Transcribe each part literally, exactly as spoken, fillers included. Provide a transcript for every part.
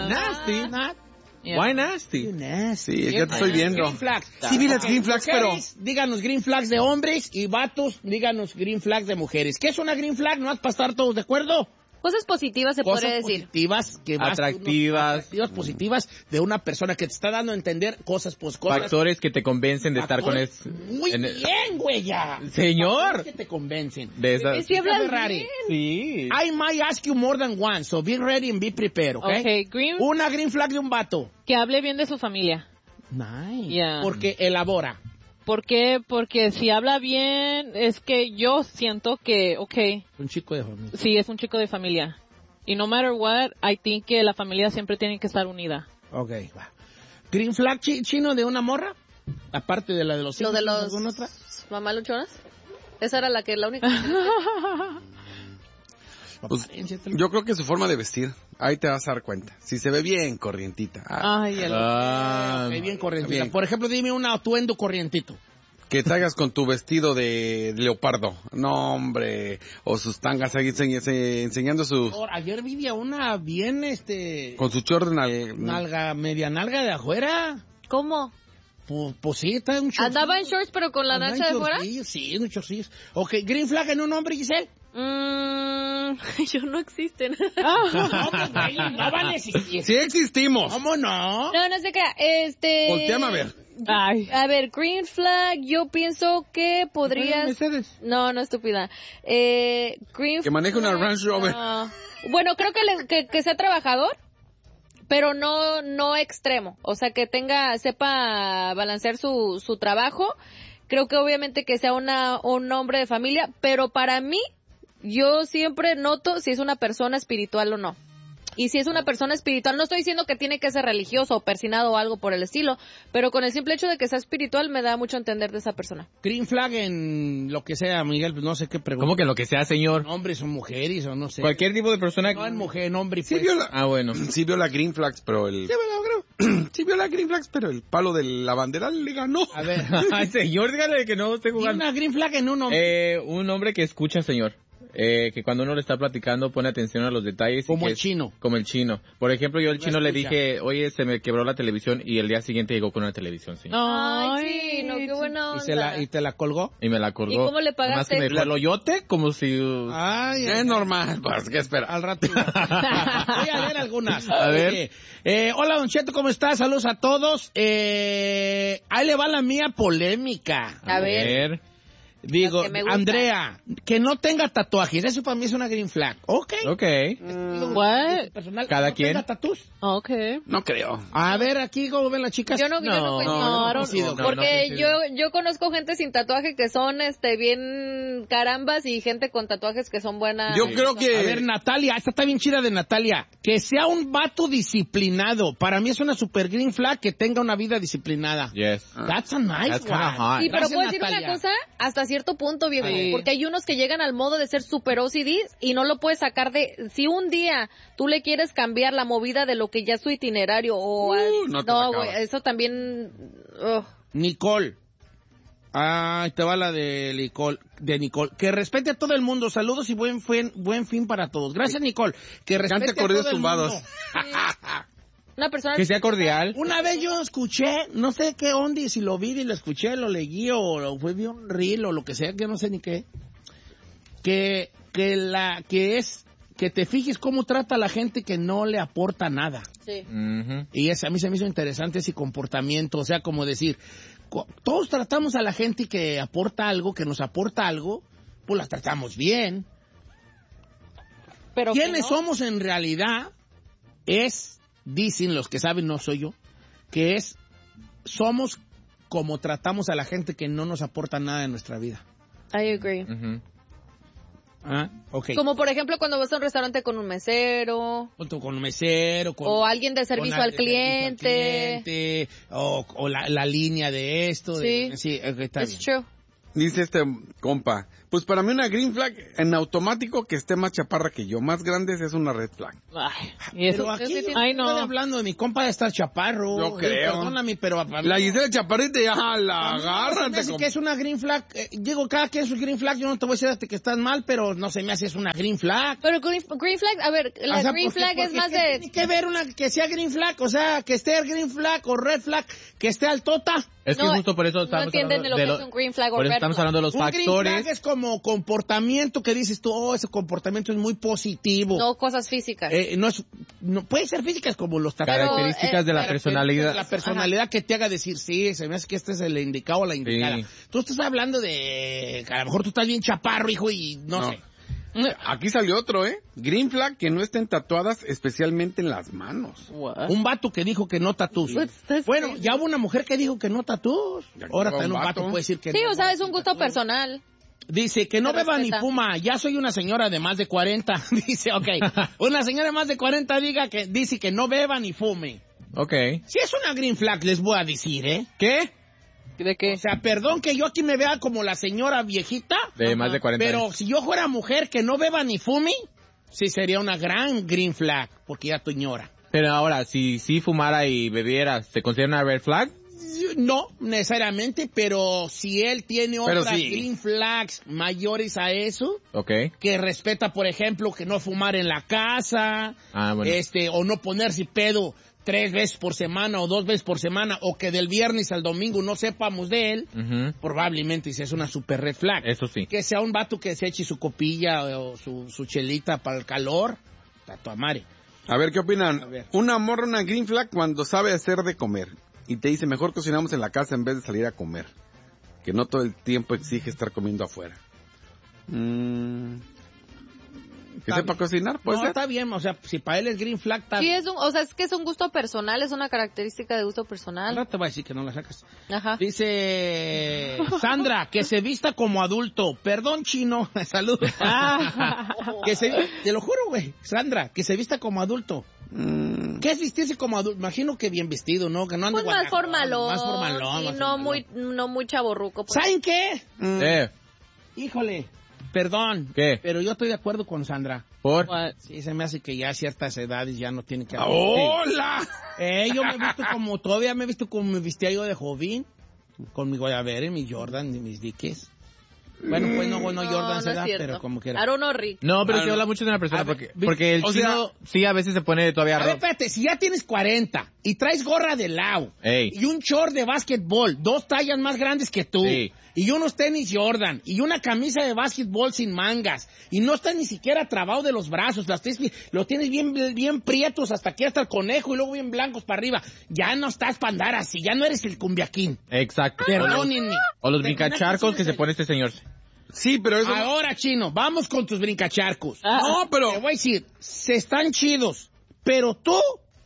Yeah. Nasty. Not. Yeah. Why nasty? Sí, ya te estoy viendo. Green flags. Sí vi las green flags, pero... Díganos green flags de hombres y vatos, díganos green flags de mujeres. ¿Qué es una green flag? ¿No vas para estar todos de acuerdo? Cosas positivas se Cosas podría decir. positivas que vas Atractivas. atractivas, positivas de una persona que te está dando a entender cosas, pues cosas. Factores que te convencen de estar con él. Muy bien, güey, ya. Señor. Factores que te convencen. De esas. Sí, hablas Ferrari. bien. Sí. I might ask you more than once, so be ready and be prepared, ¿ok? Okay, green, Una green flag de un vato. que hable bien de su familia. Nice. Yeah. Porque elabora. ¿Por qué? Porque si habla bien, es que yo siento que, okay, Un chico de familia. sí, es un chico de familia. Y no matter what, I think que la familia siempre tiene que estar unida. Ok, va. Green flag chi- chino de una morra. Aparte de la de los Lo hijos, de los ¿alguna otra? mamá luchonas. Esa era la que la única. Pues, yo creo que su forma de vestir, ahí te vas a dar cuenta. Si se ve bien corrientita. Ah, Ay, el... Ah, Ok, bien corrientita. bien. Por ejemplo, dime un atuendo corrientito. que traigas con tu vestido de leopardo. No, hombre. O sus tangas ahí ense- ense- enseñando sus... Por- Ayer vi a una bien, este... Con su short de nal- Nalga, media nalga de afuera. ¿Cómo? Pues, pues sí, está en un short. ¿Andaba en shorts pero con la Andaba en nacha de fuera? shortcillos, sí, en shortcillos. Ok, green flag en un hombre, Giselle. Mmm, yo no existen. No, pues, güey, no van a existir. Sí existimos. ¿Cómo no? No, no sé qué. Este... Volteame a ver. Ay. A ver, green flag, yo pienso que podrías... Mercedes. No, no, estúpida. Eh, green Que maneje una Range Rover. no. Bueno, creo que, le- que, que sea trabajador, pero no, no extremo. O sea, que tenga, sepa balancear su, su trabajo. Creo que obviamente que sea una, un hombre de familia, pero para mí, yo siempre noto si es una persona espiritual o no. Y si es una persona espiritual, no estoy diciendo que tiene que ser religioso o persinado o algo por el estilo, pero con el simple hecho de que sea espiritual me da mucho a entender de esa persona. Green flag en lo que sea, Miguel, pues no sé qué pregunta. ¿Cómo que lo que sea, señor? Hombres o mujeres o no sé. Cualquier tipo de persona. No en mujer, en hombre. Sí Pues. vio la, Ah, bueno. sí vio la Green Flags, pero el... Sí, bueno, sí vio la Green Flags, pero el palo de la bandera le ganó. A ver, Ay, señor, dígale que no esté dime jugando. una green flag en un hombre. Eh, un hombre que escucha, señor. Eh, que cuando uno le está platicando pone atención a los detalles. y Como que el es- chino. Como el chino. Por ejemplo, yo al La chino le escucha. dije, oye, se me quebró la televisión, y el día siguiente llegó con una televisión, señor. Ay, sí, no, qué buena onda. Y, se la, y te la colgó. Y me la colgó. ¿Y cómo le Además pagaste? que me fue al hoyote, como si... Ay, Es normal, pues, ¿qué espera? al rato. Voy a leer algunas. A ver. Oye, eh, hola, Don Cheto, ¿cómo estás? Saludos a todos. Eh, ahí le va la mía polémica. A ver. Digo, Las que me gustan. Andrea, que no tenga tatuajes. Eso para mí es una green flag. Ok. Ok. Digo, What? personal, Cada no quien. tenga tatús. Okay. No creo. A ver, aquí, ¿cómo ven las chicas? Yo no, yo no, No, coincido. no, I don't- coincido. No, porque no coincido. yo yo conozco gente sin tatuaje que son este bien carambas y gente con tatuajes que son buenas. Yo creo que... A ver, Natalia, esta está bien chida de Natalia. Que sea un vato disciplinado. Para mí es una super green flag que tenga una vida disciplinada. Yes. That's a nice That's one. kinda hot. Sí, pero Gracias, puedo decir Natalia. una cosa hasta cierto punto, viejo, Sí. porque hay unos que llegan al modo de ser super O C Ds y no lo puedes sacar de... Si un día tú le quieres cambiar la movida de lo que ya es su itinerario o... Uh, al- no te la no, güey, acabas. eso también... ugh. Nicole. Ah, te va la de Nicole, de Nicole. Que respete a todo el mundo. Saludos y buen fin, buen fin para todos. Gracias, Nicole. Que respete Cante a corridos todo el tumbados. mundo. Una persona... Que sea cordial. Una vez yo escuché, no sé qué onda, y si lo vi y lo escuché, lo leí o lo fue vi un reel o lo que sea, que no sé ni qué. Que, que la, que es, que te fijes cómo trata a la gente que no le aporta nada. Sí. Ujú. Y ese, a mí se me hizo interesante ese comportamiento, o sea, como decir, cu- todos tratamos a la gente que aporta algo, que nos aporta algo, pues las tratamos bien. Pero que ¿Quiénes no. somos en realidad? Es, dicen los que saben, no soy yo, que es, somos como tratamos a la gente que no nos aporta nada en nuestra vida. I agree. Ujú. Ah, ok. Como por ejemplo cuando vas a un restaurante con un mesero... Junto con un mesero, con, O alguien de servicio con al de servicio al cliente. cliente, o, o la, la línea de esto. De, Sí. sí, ok, está It's bien. true. Dice este compa, pues para mí una green flag en automático que esté más chaparra que yo, más grande es una red flag. Ay, y eso, Pero aquí eso- yo ay, no no. estoy hablando de mi compa de estar chaparro. Yo Eh, creo. Perdóname, pero... a- a- La Gisela Chaparrita, ya la a mí no se me agárrate. hace compa. que es una green flag. Eh, digo, cada quien su green flag. Yo no te voy a decir hasta que estás mal, pero no se me hace es una green flag. Pero green, green flag, a ver, la O sea, green porque- flag es porque más ¿qué de... tiene que ver una que sea green flag? O sea, que esté green flag o red flag, que esté altota. Es que No, justo por eso no estamos entienden hablando lo de que lo- es un green flag o por eso red estamos flag. hablando de los Un green factores. flag es como comportamiento que dices tú, oh, ese comportamiento es muy positivo. No cosas físicas. Eh, no es, no, puede ser físicas como los tatuajes. Características eh, de la Características personalidad. de la personalidad que te haga decir, sí, se me hace que este es el indicado o la indicada. Sí. Tú estás hablando de, que a lo mejor tú estás bien chaparro, hijo, y no, No. sé. Aquí salió otro, ¿eh? Green flag que no estén tatuadas especialmente en las manos. What? Un vato que dijo que no tatús. That's- that's Bueno, crazy. ya hubo una mujer que dijo que no tatús. Ya Ahora que va también un un vato vato. puede decir que Sí, no. o sea, no, es un sin gusto tatús. personal. Dice que no Se beba ni respeta. fuma. Ya soy una señora de más de cuarenta. Dice, ok. Una señora de más de cuarenta diga que, dice que no beba ni fume. Ok. Si es una green flag, les voy a decir, ¿eh? ¿Qué? ¿De qué? O sea, perdón que yo aquí me vea como la señora viejita, De más de cuarenta pero años. si yo fuera mujer que no beba ni fume, sí sería una gran green flag, porque ya tu ñora. Pero ahora, si si fumara y bebiera, ¿se considera una red flag? No necesariamente, pero si él tiene Pero otras sí. green flags mayores a eso, Ok. que respeta, por ejemplo, que no fumar en la casa, Ah, bueno. este, o no ponerse pedo tres veces por semana o dos veces por semana, o que del viernes al domingo no sepamos de él, Ujú. probablemente sí es una super red flag. Eso sí. Que sea un vato que se eche su copilla o su, su chelita para el calor, está toda madre. A ver, ¿qué opinan? A ver. Una morra, una green flag cuando sabe hacer de comer y te dice, mejor cocinamos en la casa en vez de salir a comer. Que no todo el tiempo exige estar comiendo afuera. Mm. ¿Que Está sepa bien. cocinar? Puede No, ser. está bien, o sea, si para él es green flag, está Sí, bien. es un, o sea, es que es un gusto personal, es una característica de gusto No personal. te voy a decir que no la sacas. Ajá. Dice Sandra, que se vista como adulto. Perdón, chino. Saludos. que se, te lo juro, güey. Sandra, que se vista como adulto. Mm. ¿Qué es vestirse como adulto? Imagino que bien vestido, ¿no? Que no ande Pues más guandajón, formalón. Más formalón. Sí, más no formalón. muy, no muy chaborruco. pues. ¿Saben qué? Mm. Eh, Híjole, perdón. ¿Qué? Pero yo estoy de acuerdo con Sandra. ¿por? What? Sí, se me hace que ya a ciertas edades ya no tienen que... ¡Hola! Eh, yo me he visto como, todavía me he visto como me vestía yo de joven, con mi guayabera, mis Jordan y mis diques. Bueno, pues no, bueno, No, Jordan no se es da, cierto. pero como que era. I don't know, Rick. No, pero Ah, sí no. habla mucho de una persona A ver, porque, vi- porque el o sea- chino sí a veces se pone todavía A ver, rojo. espérate, si ya tienes cuarenta y traes gorra de lao Ey. y un short de básquetbol, dos tallas más grandes que tú, Sí. y unos tenis Jordan y una camisa de básquetbol sin mangas y no estás ni siquiera trabado de los brazos, las tienes, lo tienes bien, bien prietos hasta aquí hasta el conejo y luego bien blancos para arriba, ya no estás para andar así, ya no eres el cumbiaquín. Exacto. O los, Perdónenme. o los Te- brincacharcos que se pone este señor. Sí, pero eso... Ahora, chino, vamos con tus brincacharcos. Ah, No, pero... Te voy a decir, se están chidos, pero tú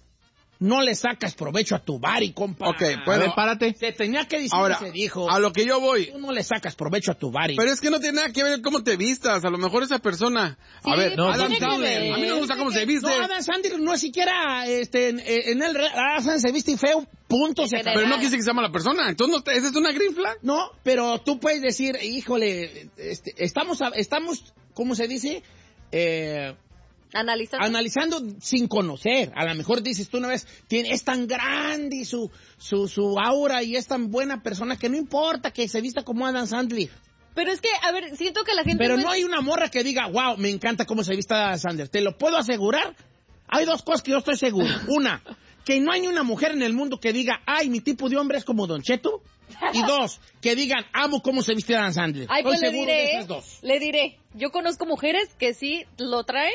no le sacas provecho a tu bari, compa. Ok, A bueno, ver, párate. Se tenía que decir ahora, que se dijo. a lo que yo voy... Tú no le sacas provecho a tu bari. Pero es que no tiene nada que ver cómo te vistas. A lo mejor esa persona... Sí, a ver, no, Adam tiene que Sandler. ver. A mí no me gusta cómo se viste. No, Adam Sandler no es siquiera, este, en, en el Adam Sandler se viste feo, punto. Se En acabó. Pero no general. quise que se llama la persona. Entonces, no, te- ¿esa es una green flag? No, pero tú puedes decir, híjole, este, estamos, a- estamos, ¿cómo se dice? Eh, Analizando. analizando sin conocer. A lo mejor dices tú una vez, tiene, es tan grande su, su, su aura y es tan buena persona que no importa que se vista como Adam Sandler. Pero es que, a ver, siento que la gente... Pero es- no hay una morra que diga, wow, me encanta cómo se vista Adam Sandler. ¿Te lo puedo asegurar? Hay dos cosas que yo estoy seguro. Una, que no hay ni una mujer en el mundo que diga, ay, mi tipo de hombre es como Don Cheto. Y dos, que digan, amo cómo se viste Adam Sandler. Ay, pues Estoy le seguro de diré, esas dos. le diré. Yo conozco mujeres que sí lo traes.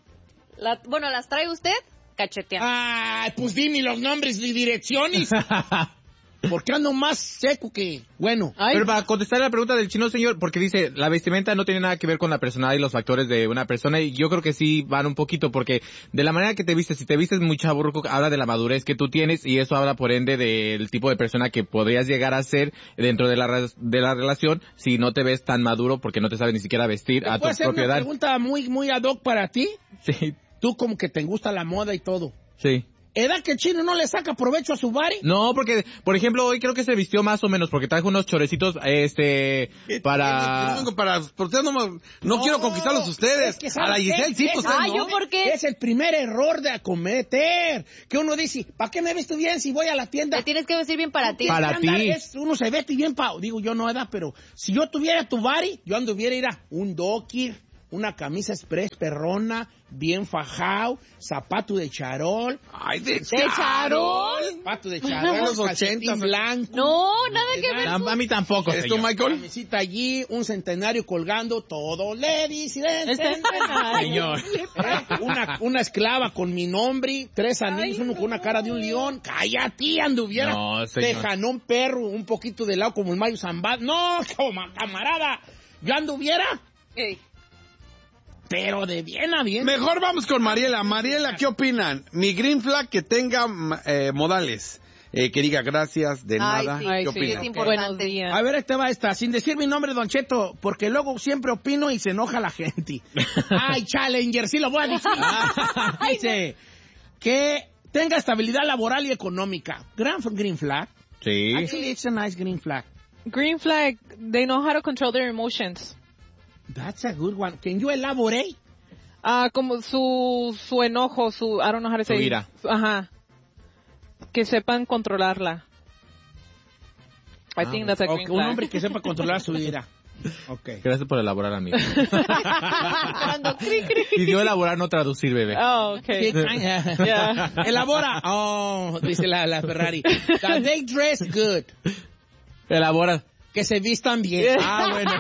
La- bueno, las trae usted cacheteando. Ay, pues dime los nombres y direcciones. Porque ando más seco que... Bueno. Ay, Pero para contestar la pregunta del chino, señor, porque dice, la vestimenta no tiene nada que ver con la personalidad y los factores de una persona, y yo creo que sí van un poquito, porque de la manera que te vistes, si te vistes muy chaburruco, habla de la madurez que tú tienes, y eso habla por ende del tipo de persona que podrías llegar a ser dentro de la, re- de la relación, si no te ves tan maduro, porque no te sabes ni siquiera vestir ¿Te a tu puedo hacer propia una edad. pregunta muy, muy ad hoc para ti? Sí, Tú como que te gusta la moda y todo. sí. ¿edad que el chino no le saca provecho a su body? No, porque, por ejemplo, hoy creo que se vistió más o menos porque trajo unos chorecitos, este, para... Yo vengo para, por ustedes no, no, no quiero conquistarlos ustedes. Es que, a ¿sabes la qué? Giselle sí, Es- pues Ah, no. ¿yo por qué? Es el primer error de acometer. Que uno dice, ¿para qué me visto bien si voy a la tienda? Te tienes que vestir bien para ti. Para Estándar ti. es, uno se veste bien pa... Digo, yo no, edad, pero si yo tuviera tu body, yo anduviera, ir a un docker, una camisa express perrona, bien fajado, zapato de charol. Ay, de, ¿De charol? Zapato de En charol, los calcetín ochentas. blanco. No, nada que ver. A, a mí tampoco, ¿Eres tú, señor. Michael? Camisita allí, un centenario colgando, todo le dice el Señor. Eh, Una, una esclava con mi nombre, tres anillos, uno con una cara de un león. Cállate, anduviera. No, señor. Tejanón perro, un poquito de lado como el Mayo Zambada. No, como camarada. Yo anduviera, Ey. pero de bien a bien. Mejor vamos con Mariela. Mariela, ¿qué opinan? Mi green flag que tenga eh, modales. Eh, que diga gracias, de Ay, nada. sí, Ay, ¿Qué sí, opinan? es importante. Buenos días. A ver, este va esta, sin decir mi nombre, Don Cheto, porque luego siempre opino y se enoja la gente. Ay, Challenger, sí lo voy a decir. Dice, que tenga estabilidad laboral y económica. Gran green flag. Sí. Actually, it's a nice green flag. Green flag, they know how to control their emotions. That's a good one. Can you elaborate? Ah, como su, su enojo, su, I don't know how to Su say. ira. Ajá. Que sepan controlarla. I think that's a green Okay, flag. un hombre que sepa controlar su ira. Okay. Gracias por elaborar, amigo. Esperando, cri, cri. Pidió elaborar, no traducir, bebé. Oh, okay. Yeah. Elabora. Oh, dice la, la Ferrari. That they dress good. Elabora. Que se vistan bien. Ah, bueno.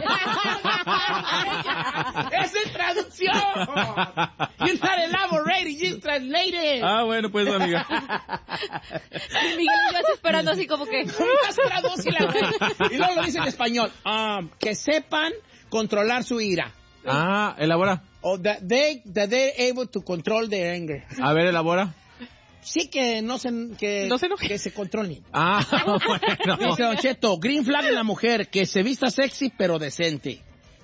¡Esa es traducción! You're not elaborating, you translated. Ah, bueno, pues, amiga. Miguel y yo así esperando así como que... Nomás tradúcela, güey. Y luego lo dice en español. Um, que sepan controlar su ira. Ah, elabora. O that they, that they're able to control their anger. A ver, elabora. Sí, que no se, que, No se enoje. que se controlen. Ah, bueno. Dice Don Cheto, green flag en la mujer, que se vista sexy pero decente.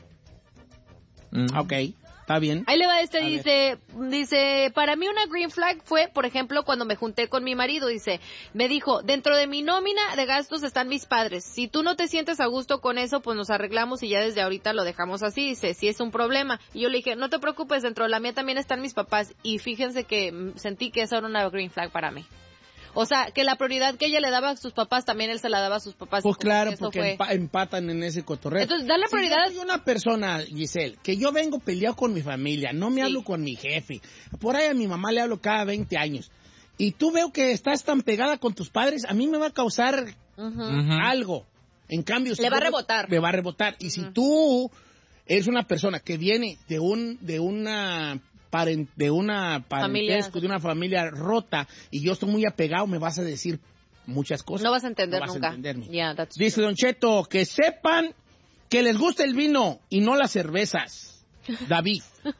Mm. Ok, está bien. Ahí le va este, A dice, dice, para mí una green flag fue, por ejemplo, cuando me junté con mi marido, dice, me dijo, dentro de mi nómina de gastos están mis padres, si tú no te sientes a gusto con eso, pues nos arreglamos y ya desde ahorita lo dejamos así, dice, si es un problema. Y yo le dije, no te preocupes, dentro de la mía también están mis papás, y fíjense que mm, sentí que esa era una green flag para mí. O sea, que la prioridad que ella le daba a sus papás, también él se la daba a sus papás. Pues Como claro, que eso porque fue- empa- empatan en ese cotorreo. Entonces, dale Si prioridad. yo soy una persona, Giselle, que yo vengo peleado con mi familia, no me Sí. hablo con mi jefe. Por ahí a mi mamá le hablo cada veinte años. Y tú veo que estás tan pegada con tus padres, a mí me va a causar Ujú. Ujú. algo. En cambio, si Le va a yo- rebotar. Me va a rebotar. Y si Ujú. tú eres una persona que viene de un de una paren- de una parentesco, Familia. de una familia rota, y yo estoy muy apegado, me vas a decir muchas cosas. No vas a entender No vas a nunca. entenderme. Yeah, that's Dice Don Cheto, que sepan que les gusta el vino y no las cervezas. David.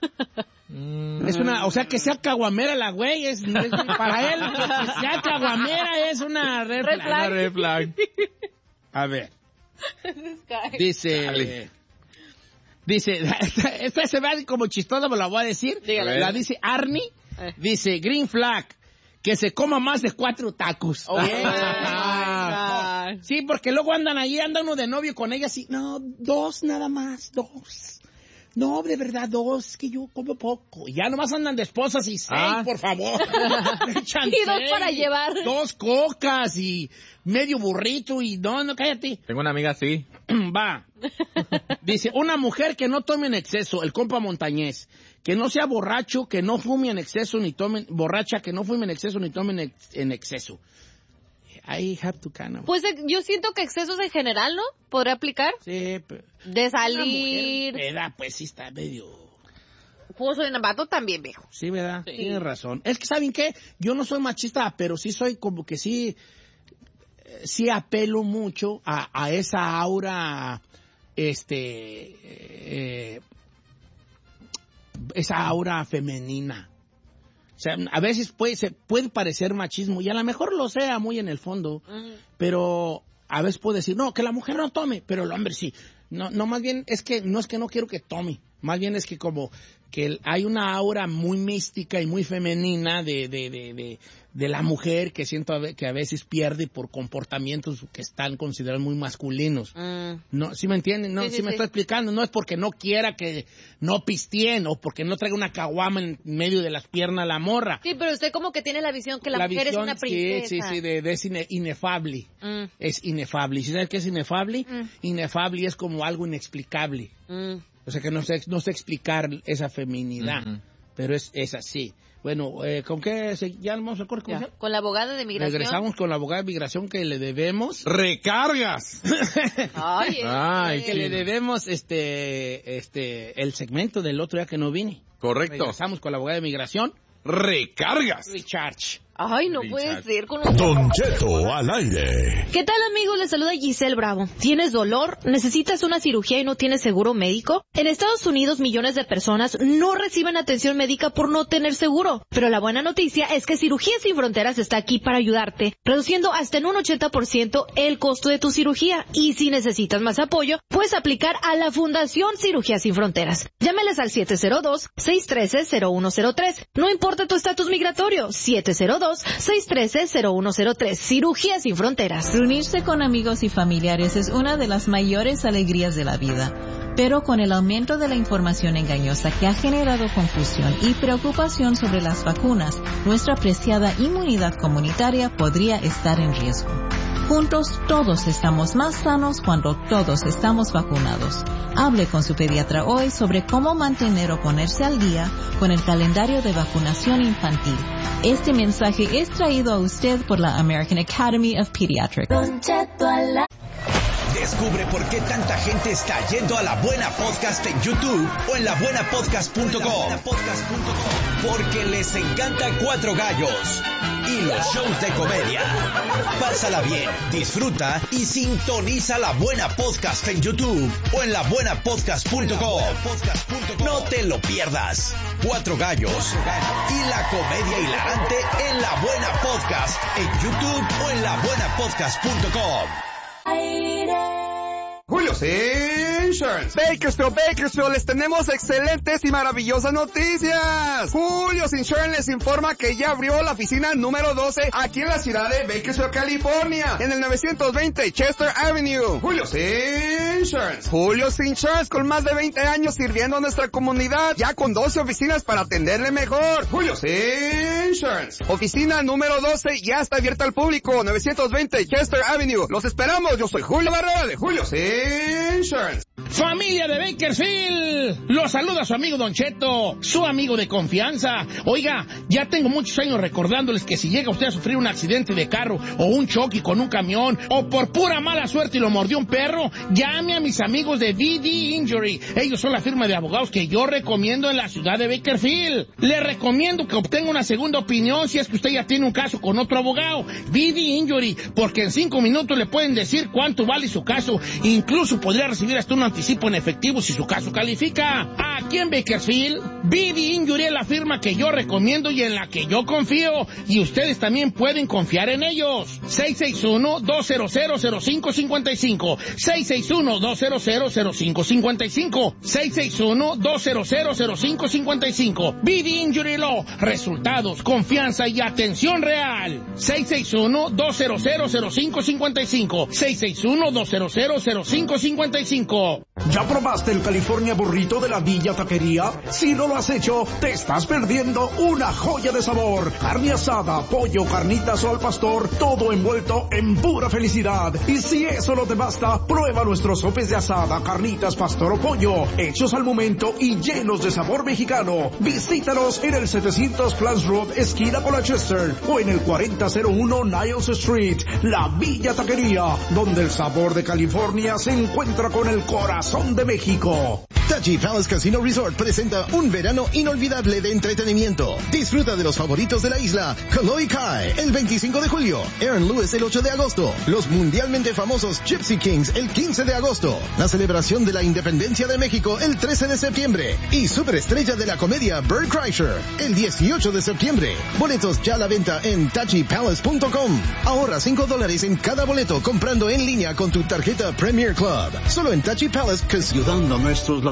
Mm. Es una, o sea, que sea caguamera la güey, es, es- para él, que sea caguamera es una red Red flag. Una red flag. A ver, true. dice... Dale. Dice, esta, esta se ve como chistosa, me la voy a decir. Dígale. La dice Arnie. Eh. Dice, green flag, que se coma más de cuatro tacos. Oh, Ah. my God. Sí, porque luego andan ahí, anda uno de novio con ella así, no, dos nada más, dos. No, de verdad, dos, que yo como poco. Y ya nomás andan de esposas y seis, Ah. por favor. Echan Y dos seis, para llevar. Dos cocas y medio burrito y no, no, cállate. Tengo una amiga así. Va. Dice, una mujer que no tome en exceso, el compa montañés, que no sea borracho, que no fume en exceso, ni tome, borracha, que no fume en exceso, ni tome en, ex- en exceso. I have to kind of... Pues eh, yo siento que excesos en general, ¿no? ¿Podría aplicar? Sí, pero... De Una salir. mujer peda, pues sí está medio... Pues en el vato también, viejo. Sí, ¿verdad? Tienes razón. Es que, ¿saben qué? Yo no soy machista, pero sí soy como que sí... eh, Sí apelo mucho a, a esa aura... Este... eh, esa aura femenina. O sea, a veces puede, se puede parecer machismo, y a lo mejor lo sea muy en el fondo, pero a veces puede decir, no, que la mujer no tome, pero el hombre sí. No, no, más bien es que no es que no quiero que tome, Más bien es que como que hay una aura muy mística y muy femenina de, de, de, de, de la mujer que siento a ve, que a veces pierde por comportamientos que están considerados muy masculinos. Mm. No, ¿sí me entienden? No, sí, sí, sí me sí. estoy explicando. No es porque no quiera que no pisteen o porque no traiga una caguama en medio de las piernas la morra. Sí, pero usted como que tiene la visión que la, la mujer visión, es una princesa. Sí, sí, sí, de, de es ine, inefable. Mm. Es inefable. ¿Y sabes qué es inefable? Mm. Inefable es como algo inexplicable. Mm. O sea que no sé, no sé explicar esa feminidad, uh-huh. pero es, es así. Bueno, eh, ¿con qué? Se, ¿Ya vamos a correr? Ya, con la abogada de migración. Regresamos con la abogada de migración que le debemos. ¡Recargas! Ay, Ay que le debemos este, este, el segmento del otro día que no vine. Correcto. Regresamos con la abogada de migración. ¡Recargas! Recharge. Ay, no puede ser con un... Don Cheto al aire. ¿Qué tal, amigos? Les saluda Giselle Bravo. ¿Tienes dolor? ¿Necesitas una cirugía y no tienes seguro médico? En Estados Unidos, millones de personas no reciben atención médica por no tener seguro. Pero la buena noticia es que Cirugías Sin Fronteras está aquí para ayudarte, reduciendo hasta en un ochenta por ciento el costo de tu cirugía. Y si necesitas más apoyo, puedes aplicar a la Fundación Cirugías Sin Fronteras. Llámeles al siete cero dos, seis uno tres, cero uno cero tres. No importa tu estatus migratorio, siete cero dos, seis uno tres, cero uno cero tres. Cirugías Sin Fronteras. Reunirse con amigos y familiares es una de las mayores alegrías de la vida. Pero con el aumento de la información engañosa que ha generado confusión y preocupación sobre las vacunas, nuestra preciada inmunidad comunitaria podría estar en riesgo. Juntos todos estamos más sanos cuando todos estamos vacunados. Hable con su pediatra hoy sobre cómo mantener o ponerse al día con el calendario de vacunación infantil. Este mensaje es traído a usted por la American Academy of Pediatrics. Descubre por qué tanta gente está yendo a La Buena Podcast en YouTube o en la buena podcast punto com. Porque les encanta Cuatro Gallos y los shows de comedia. Pásala bien, disfruta y sintoniza La Buena Podcast en YouTube o en la buena podcast punto com. No te lo pierdas. Cuatro Gallos y la comedia hilarante en La Buena Podcast en YouTube o en la buena podcast punto com. Julio's Insurance. Bakersfield, Bakersfield, les tenemos excelentes y maravillosas noticias. Julio's Insurance les informa que ya abrió la oficina número doce aquí en la ciudad de Bakersfield, California, en el novecientos veinte Chester Avenue. Julio's Insurance. Julio's Insurance, con más de veinte años sirviendo a nuestra comunidad, ya con doce oficinas para atenderle mejor. Julio's Insurance. Oficina número doce ya está abierta al público, novecientos veinte Chester Avenue. Los esperamos. Yo soy Julio Barrera de Julio's Insurance. Familia de Bakersfield, los saluda su amigo Don Cheto, su amigo de confianza. Oiga, ya tengo muchos años recordándoles que si llega usted a sufrir un accidente de carro o un choque con un camión o por pura mala suerte y lo mordió un perro, llame a mis amigos de V D Injury. Ellos son la firma de abogados que yo recomiendo en la ciudad de Bakersfield. Le recomiendo que obtenga una segunda opinión si es que usted ya tiene un caso con otro abogado. V D Injury, porque en cinco minutos le pueden decir cuánto vale su caso. Incluso podría recibir hasta un anticipo en efectivo si su caso califica. Aquí en Bakersfield, V D Injury es la firma que yo recomiendo y en la que yo confío. Y ustedes también pueden confiar en ellos. seis seis uno, dos cero cero, cero cinco cinco cinco. seis seis uno, dos cero cero, cero cinco cinco cinco. seis seis uno, dos cero cero, cero cinco cinco cinco. V D Injury Law. Resultados, confianza y atención real. seis seis uno, dos cero cero, cero cinco cinco cinco. seis seis uno, dos cero cero, cero cinco cinco cinco. ¿Ya probaste el California Burrito de la Villa Taquería? Si no lo has hecho, te estás perdiendo una joya de sabor. Carne asada, pollo, carnitas o al pastor, todo envuelto en pura felicidad. Y si eso no te basta, prueba nuestros sopes de asada, carnitas, pastor o pollo, hechos al momento y llenos de sabor mexicano. Visítanos en el setecientos Plans Road, esquina con la Chester, o en el cuarenta cero uno Niles Street, la Villa Taquería, donde el sabor de California se encuentra con el corazón de México. Tachi Palace Casino Resort presenta un verano inolvidable de entretenimiento. Disfruta de los favoritos de la isla, Kaloi Kai, el veinticinco de julio, Aaron Lewis el ocho de agosto, los mundialmente famosos Gypsy Kings el quince de agosto, la celebración de la independencia de México el trece de septiembre y superestrella de la comedia Bert Kreischer el dieciocho de septiembre. Boletos ya a la venta en tachi palace punto com. Ahorra cinco dólares en cada boleto comprando en línea con tu tarjeta Premier Club. Solo en Tachi Palace, que ayudando a nuestros locales.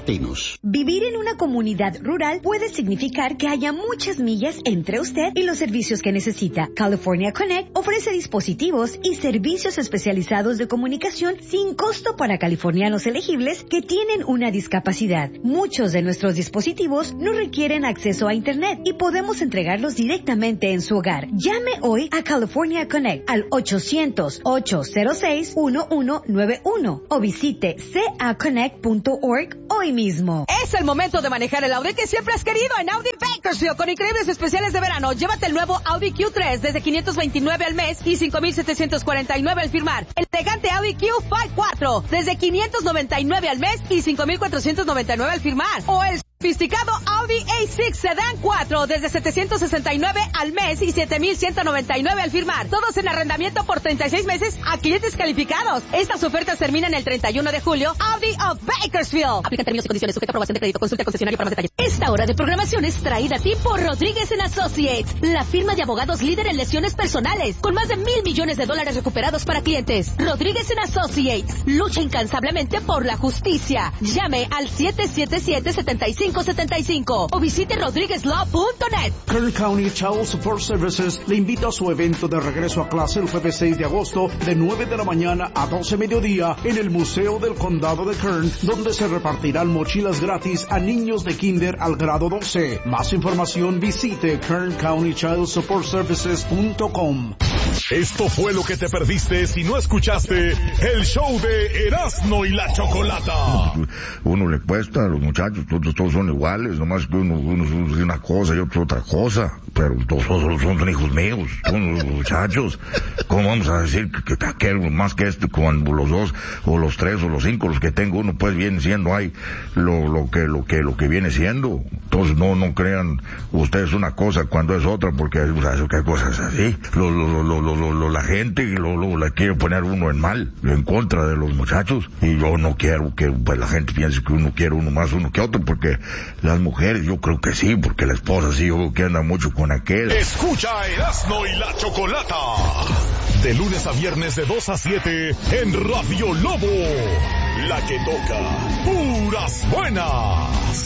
latinos. Vivir en una comunidad rural puede significar que haya muchas millas entre usted y los servicios que necesita. California Connect ofrece dispositivos y servicios especializados de comunicación sin costo para californianos elegibles que tienen una discapacidad. Muchos de nuestros dispositivos no requieren acceso a Internet y podemos entregarlos directamente en su hogar. Llame hoy a California Connect al ochocientos, ochocientos seis, once noventa y uno o visite c a connect punto org hoy mismo. Es el momento de manejar el Audi que siempre has querido en Audi Bakersfield con increíbles especiales de verano. Llévate el nuevo Audi Q tres desde quinientos veintinueve al mes y cinco mil setecientos cuarenta y nueve al firmar. El elegante Audi Q cinco cuatro desde quinientos noventa y nueve al mes y cinco mil cuatrocientos noventa y nueve al firmar. O el sofisticado Audi A seis Sedan cuatro desde setecientos sesenta y nueve al mes y siete mil ciento noventa y nueve al firmar. Todos en arrendamiento por treinta y seis meses a clientes calificados. Estas ofertas terminan el treinta y uno de julio. Audi of Bakersfield. Aplican términos y condiciones. Sujeta a aprobación de crédito. Consulta al concesionario para más detalles. Esta hora de programación es traída a ti por Rodríguez and Associates, la firma de abogados líder en lesiones personales, con más de mil millones de dólares recuperados para clientes. Rodríguez and Associates lucha incansablemente por la justicia. Llame al siete siete siete, siete cinco siete cinco o visite rodriguez law punto net. Kern County Child Support Services le invita a su evento de regreso a clase el jueves seis de agosto de nueve de la mañana a doce mediodía en el Museo del Condado de Kern, donde se repartirán mochilas gratis a niños de kinder al grado doce. Más información visite kern county child support services punto com. Esto fue lo que te perdiste si no escuchaste el show de Erasmo y la Chocolata. Uno le cuesta a los muchachos, todos, todos son iguales, nomás que uno, uno es una cosa y otro otra cosa, pero todos, todos son hijos míos, son los muchachos. ¿Cómo vamos a decir que, que aquel más que este, cuando los dos, o los tres, o los cinco, los que tengo uno, pues viene siendo ahí lo, lo que, lo que, lo que viene siendo? Entonces no, no crean ustedes una cosa cuando es otra, porque o sea, que hay cosas así. Lo, lo, lo, lo, lo, lo, la gente lo, lo, la quiere poner uno en mal, en contra de los muchachos, y yo no quiero que pues, la gente piense que uno quiere uno más uno que otro, porque las mujeres yo creo que sí, porque la esposa sí, yo creo que anda mucho con aquel. Escucha Erasmo y la Chocolata de lunes a viernes de dos a siete en Radio Lobo, la que toca puras buenas.